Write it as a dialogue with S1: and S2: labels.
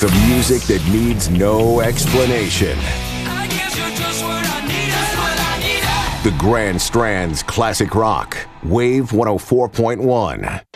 S1: The music that needs no explanation. The Grand Strand's classic rock, Wave 104.1.